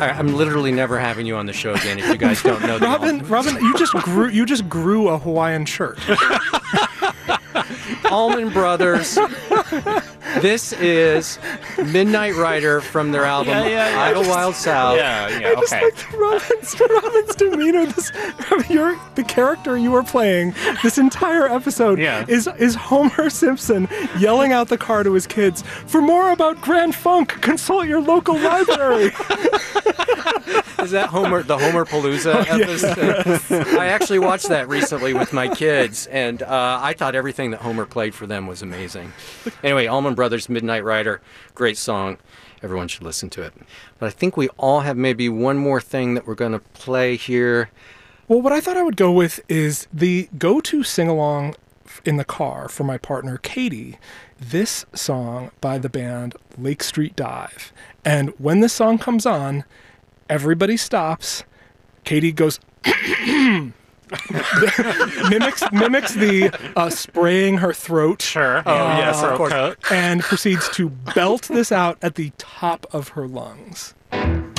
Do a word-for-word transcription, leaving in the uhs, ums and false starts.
I, I'm literally never having you on the show again if you guys don't know. The Robin, Allman. Robin, you just grew. You just grew a Hawaiian shirt. Allman Brothers. This is Midnight Rider from their album Yeah, yeah, yeah. Idle Wild South. Yeah, yeah, I just okay. like Robin's, Robin's demeanor. This, your the character you are playing this entire episode Yeah. is is Homer Simpson yelling out the car to his kids. For more about Grand Funk, consult your local library. Is that Homer, the Homer Palooza episode? I actually watched that recently with my kids, and uh, I thought everything that Homer played for them was amazing. Anyway, Allman Brothers, Midnight Rider, great song. Everyone should listen to it. But I think we all have maybe one more thing that we're going to play here. Well, what I thought I would go with is the go-to sing-along in the car for my partner, Katie, this song by the band Lake Street Dive. And when this song comes on, everybody stops. Katie goes... mimics mimics the uh, spraying her throat. Sure. Oh, yeah, yes, throat of course. coat. And proceeds to belt this out at the top of her lungs.